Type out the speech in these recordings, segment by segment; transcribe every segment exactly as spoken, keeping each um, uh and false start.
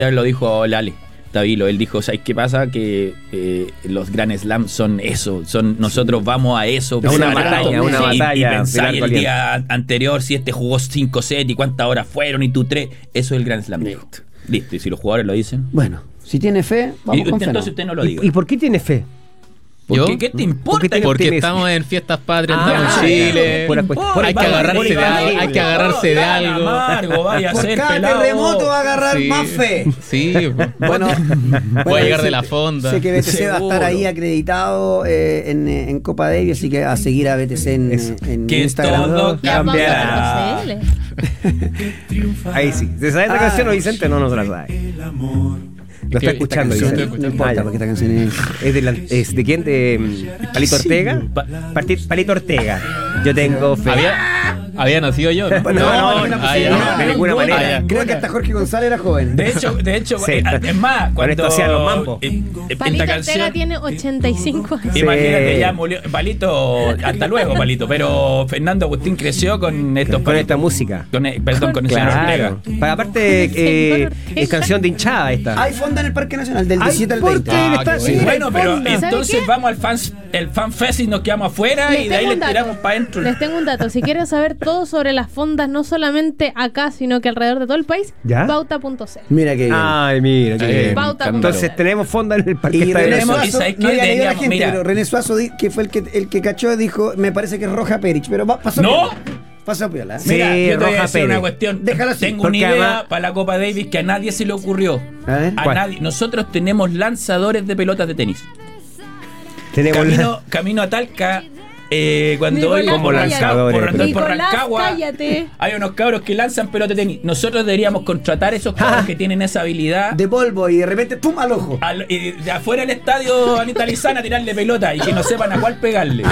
lo dijo Lale Tavilo, él dijo, ¿sabes qué pasa? Que eh, los Grand Slam son eso, son nosotros vamos a eso. A una batalla, una batalla. Y, y pensáis el día anterior si este jugó cinco sets y cuántas horas fueron y tú tres. Eso es el Grand Slam. Listo. Listo, y si los jugadores lo dicen. Bueno, si tiene fe, vamos y, con fe. Entonces usted no lo diga. ¿Y, ¿Y por qué tiene fe? ¿Por qué? ¿Qué te importa? Porque, porque estamos en fiestas patrias, ah, estamos en Chile. Por, por, por, hay, que agarrarse de algo, hay que agarrarse de algo. Amargo, vaya a por ser cada pelado. terremoto va a agarrar sí, más fe. Sí, bueno, voy bueno, a llegar sé, de la fonda. Sé que B T C Seguro. va a estar ahí acreditado eh, en, en Copa Davis, así que a seguir a B T C en, en que Instagram. todo cambiará. Ahí sí. ¿Se sabe esta Ah, canción o Vicente? No, no se la sabe. Lo está escuchando, Esta canción, Vicente. no importa, Ah, ya. porque esta canción es... ¿Es de, la, es de quién? ¿De um, Palito Ortega? Pa, Parti- Palito Ortega. Yo tengo fe. ¿Había, había nacido yo? No, no, no, no, ah, ya. no, de ninguna buena. manera. Creo que hasta Jorge González era joven. De hecho, de hecho, Sí. eh, es más, Con cuando esto hacían los mambos. eh, eh, Palito esta Ortega canción, tiene ochenta y cinco años. Sí. imagínate, ya murió Palito, hasta luego Palito, pero Fernando Agustín creció con estos Con palitos. esta música. Con, eh, perdón, con el señor Claro. Ortega. Para aparte, eh, es canción de hinchada esta. Hay fonda en el Parque Nacional del Ay, diecisiete al ¿por veinte. qué? Ah, Está- qué sí, Bueno, pero fonda. entonces qué? vamos al fans, el fan fest y nos quedamos afuera Les y de ahí tengo le un dato. tiramos para adentro. Les tengo un dato. Si quieren saber todo sobre las fondas, no solamente acá, sino que alrededor de todo el país, ¿Ya? pauta punto c l. Mira que bien. Ay, mira, qué Eh, bien. Pauta punto c l. Entonces tenemos fonda en el parque. Y Está René bien. tenemos- Suazo, y ¿sabes qué? no le ha leído a la Deberíamos- gente, mira. pero René Suazo, di- que fue el que, el que cachó, dijo, me parece que es Roja Perich, pero va, pasó ¡No! piola. Pasó piola. Sí, Mira, yo te voy a Roja decir Pérez. una cuestión. Déjalo así, Tengo porque una idea además- para la Copa Davis que a nadie se le ocurrió. A ver. A ¿Cuál? nadie. Nosotros tenemos lanzadores de pelotas de tenis. Tenemos Camino, camino a Talca, eh, cuando voy Nicolás, por, como Rancagua, lanzadores. por, Rancagua, por Nicolás, Rancagua, cállate. hay unos cabros que lanzan pelotas de tenis. Nosotros deberíamos contratar esos cabros que tienen esa habilidad. De polvo y de repente, ¡pum! Al ojo. Al- y de afuera del estadio Anita Lizana tirarle pelota y que no sepan a cuál pegarle.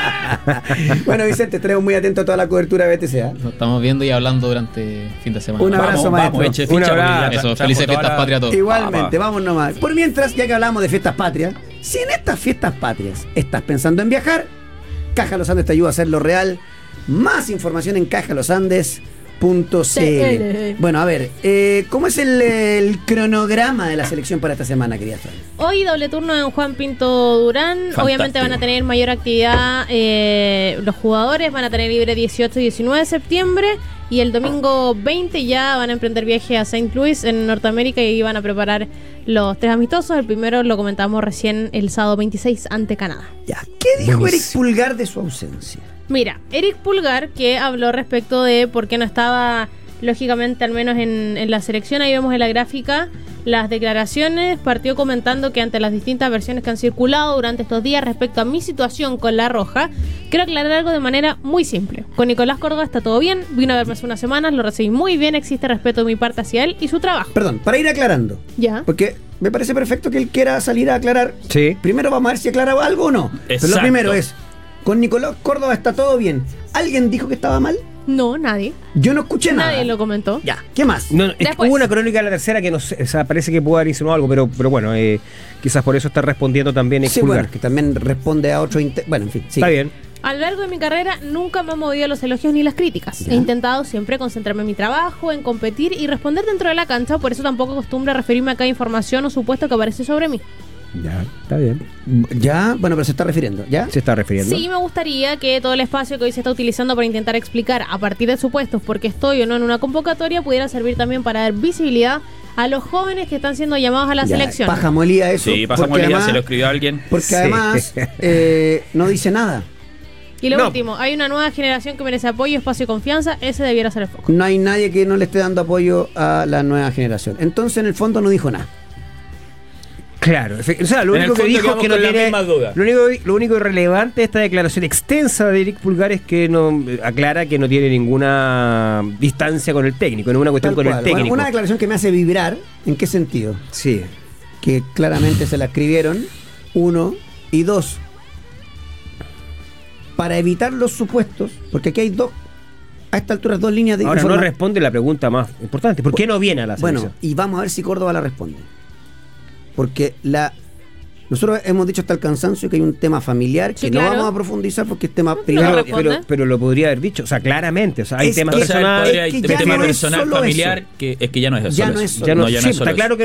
Bueno, Vicente, estaremos muy atentos a toda la cobertura de B T C. ¿eh? Nos estamos viendo y hablando durante fin de semana. Un abrazo, vamos, maestro. vamos, eche Un ficha, porque abrazo. ya tra- Eso, trajo felices toda fiestas la- patrias a todos. Igualmente, vamos nomás. Por mientras, ya que hablamos de fiestas patrias, si en estas fiestas patrias estás pensando en viajar, Caja Los Andes te ayuda a hacerlo real. Más información en caja los andes punto c l. Bueno, a ver, eh, ¿cómo es el, el cronograma de la selección para esta semana, querida Fran? Hoy doble turno en Juan Pinto Durán. Fantástico. Obviamente van a tener mayor actividad eh, los jugadores, van a tener libre dieciocho y diecinueve de septiembre. Y el domingo veinte ya van a emprender viaje a Saint Louis en Norteamérica y van a preparar los tres amistosos. El primero lo comentamos recién el sábado veintiséis ante Canadá. Ya, ¿qué dijo Buenísimo. Eric Pulgar de su ausencia? Mira, Eric Pulgar, que habló respecto de por qué no estaba, lógicamente, al menos en, en la selección. Ahí vemos en la gráfica las declaraciones. Partió comentando que ante las distintas versiones que han circulado durante estos días respecto a mi situación con La Roja, quiero aclarar algo de manera muy simple. Con Nicolás Córdoba está todo bien, vino a verme hace unas semanas, lo recibí muy bien, existe respeto de mi parte hacia él y su trabajo. Perdón, para ir aclarando, Ya. porque me parece perfecto que él quiera salir a aclarar. Sí. Primero vamos a ver si aclara algo o no. Pero lo Exacto. primero es, con Nicolás Córdoba está todo bien. ¿Alguien dijo que estaba mal? No, nadie. Yo no escuché nada. Nadie lo comentó. Ya, ¿qué más? No, no, es que Después. hubo una crónica de la tercera que no sé, o sea, parece que pudo haber insinuado algo, pero, pero bueno, eh, quizás por eso está respondiendo también Sí, Expulgar. bueno, que también responde a otro... inte- Bueno, en fin, sí. Está bien. A lo largo de mi carrera nunca me han movido los elogios ni las críticas. Ya. He intentado siempre concentrarme en mi trabajo, en competir y responder dentro de la cancha, por eso tampoco acostumbro a referirme a cada información o supuesto que aparece sobre mí. Ya, está bien. Ya, bueno, pero se está refiriendo, ¿ya? Se está refiriendo. Sí, me gustaría que todo el espacio que hoy se está utilizando para intentar explicar a partir de supuestos por qué estoy o no en una convocatoria pudiera servir también para dar visibilidad a los jóvenes que están siendo llamados a la Ya, selección. Paja molía eso. Sí, pasamos porque el día, además- se lo escribió alguien. Porque Sí. además eh, no dice nada. Y lo No. último, hay una nueva generación que merece apoyo, espacio y confianza, ese debiera ser el foco. No hay nadie que no le esté dando apoyo a la nueva generación. Entonces, en el fondo, no dijo nada. Claro, efe- o sea, lo En el único que fondo dijo es quedamos que no con las tiene. mismas dudas. Lo único, lo único irrelevante de esta declaración extensa de Eric Pulgar es que no aclara que no tiene ninguna distancia con el técnico, ninguna cuestión Tal con cual. el técnico. Bueno, una declaración que me hace vibrar. ¿En qué sentido? Sí. Que claramente se la escribieron. Uno. Y dos. Para evitar los supuestos, porque aquí hay dos, a esta altura, dos líneas de Ahora no informa- responde la pregunta más importante. ¿Por qué no viene a la selección? Bueno, y vamos a ver si Córdoba la responde. Porque la Nosotros hemos dicho hasta el cansancio que hay un tema familiar que Sí, no claro. vamos a profundizar porque es tema No, privado. no Pero, responde. pero, pero lo podría haber dicho, o sea, claramente. O sea, hay Es temas que- O sea, personales. podría- es que el ya tema no es personal solo familiar eso. que es que ya no es Ya solo no eso. es solo Ya no, No, ya no sí, es solo está claro eso. que